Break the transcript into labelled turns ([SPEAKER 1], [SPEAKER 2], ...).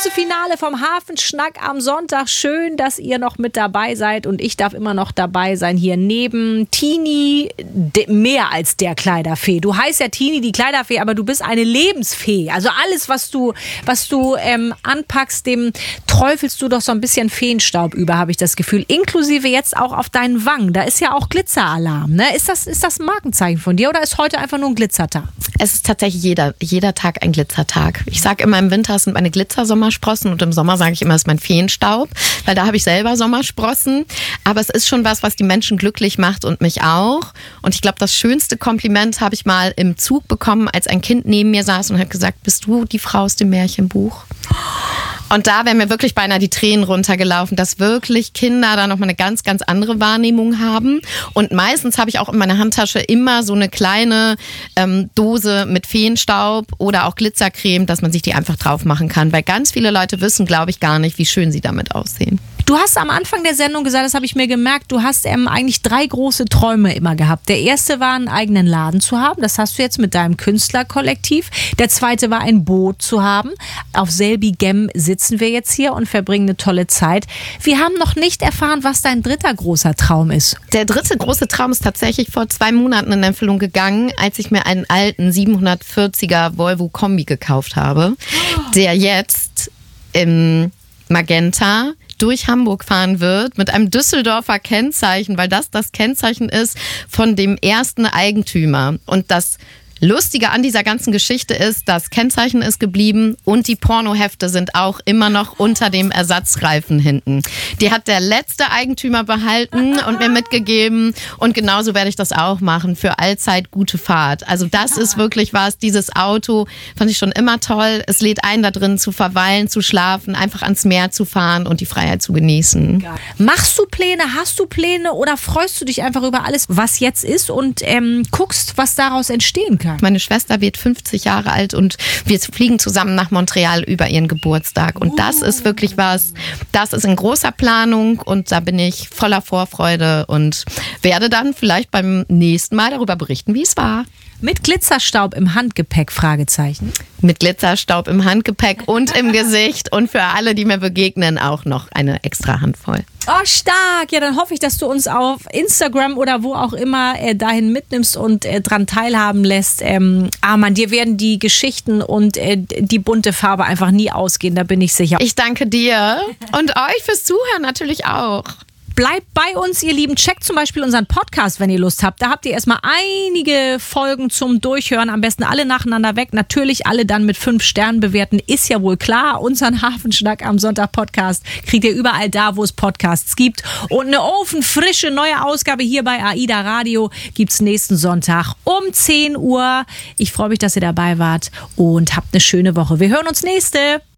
[SPEAKER 1] große Finale vom Hafenschnack am Sonntag. Schön, dass ihr noch mit dabei seid und ich darf immer noch dabei sein hier neben Tini, mehr als der Kleiderfee. Du heißt ja Tini, die Kleiderfee, aber du bist eine Lebensfee. Also alles, was du anpackst, dem träufelst du doch so ein bisschen Feenstaub über, habe ich das Gefühl. Inklusive jetzt auch auf deinen Wangen. Da ist ja auch Glitzeralarm. Ne? Ist das ein Markenzeichen von dir oder ist heute einfach nur ein Glitzertag?
[SPEAKER 2] Es ist tatsächlich jeder Tag ein Glitzertag. Ich sage immer, im Winter sind meine Glitzersommersprossen und im Sommer sage ich immer, es ist mein Feenstaub, weil da habe ich selber Sommersprossen. Aber es ist schon was die Menschen glücklich macht und mich auch. Und ich glaube, das schönste Kompliment habe ich mal im Zug bekommen, als ein Kind neben mir saß und hat gesagt, bist du die Frau aus dem Märchenbuch? Und da wären mir wirklich beinahe die Tränen runtergelaufen, dass wirklich Kinder da nochmal eine ganz, ganz andere Wahrnehmung haben. Und meistens habe ich auch in meiner Handtasche immer so eine kleine Dose mit Feenstaub oder auch Glitzercreme, dass man sich die einfach drauf machen kann. Weil ganz viele Leute wissen, glaube ich, gar nicht, wie schön sie damit aussehen.
[SPEAKER 1] Du hast am Anfang der Sendung gesagt, das habe ich mir gemerkt, du hast eigentlich 3 große Träume immer gehabt. Der erste war, einen eigenen Laden zu haben. Das hast du jetzt mit deinem Künstlerkollektiv. Der zweite war, ein Boot zu haben. Auf Selbigem sitzen wir jetzt hier und verbringen eine tolle Zeit. Wir haben noch nicht erfahren, was dein dritter großer Traum ist.
[SPEAKER 2] Der dritte große Traum ist tatsächlich vor 2 Monaten in Erfüllung gegangen, als ich mir einen alten 740er Volvo Kombi gekauft habe, der jetzt im Magenta durch Hamburg fahren wird mit einem Düsseldorfer Kennzeichen, weil das Kennzeichen ist von dem ersten Eigentümer. Und das Lustige an dieser ganzen Geschichte ist, das Kennzeichen ist geblieben und die Pornohefte sind auch immer noch unter dem Ersatzreifen hinten. Die hat der letzte Eigentümer behalten und mir mitgegeben und genauso werde ich das auch machen, für allzeit gute Fahrt. Also das ist wirklich was, dieses Auto fand ich schon immer toll. Es lädt ein, da drin zu verweilen, zu schlafen, einfach ans Meer zu fahren und die Freiheit zu genießen.
[SPEAKER 1] Geil. Machst du Pläne, hast du Pläne oder freust du dich einfach über alles, was jetzt ist und guckst, was daraus entstehen kann?
[SPEAKER 2] Meine Schwester wird 50 Jahre alt und wir fliegen zusammen nach Montreal über ihren Geburtstag. Und das ist wirklich was, das ist in großer Planung und da bin ich voller Vorfreude und werde dann vielleicht beim nächsten Mal darüber berichten, wie es war.
[SPEAKER 1] Mit Glitzerstaub im Handgepäck, Fragezeichen.
[SPEAKER 2] Mit Glitzerstaub im Handgepäck und im Gesicht und für alle, die mir begegnen, auch noch eine extra Handvoll.
[SPEAKER 1] Oh, stark. Ja, dann hoffe ich, dass du uns auf Instagram oder wo auch immer dahin mitnimmst und dran teilhaben lässt. Mann, dir werden die Geschichten und die bunte Farbe einfach nie ausgehen, da bin ich sicher.
[SPEAKER 2] Ich danke dir und euch fürs Zuhören natürlich auch.
[SPEAKER 1] Bleibt bei uns, ihr Lieben. Checkt zum Beispiel unseren Podcast, wenn ihr Lust habt. Da habt ihr erstmal einige Folgen zum Durchhören. Am besten alle nacheinander weg. Natürlich alle dann mit 5 Sternen bewerten. Ist ja wohl klar. Unseren Hafenschnack am Sonntag Podcast kriegt ihr überall da, wo es Podcasts gibt. Und eine ofenfrische neue Ausgabe hier bei AIDA Radio gibt's nächsten Sonntag um 10 Uhr. Ich freue mich, dass ihr dabei wart und habt eine schöne Woche. Wir hören uns nächste.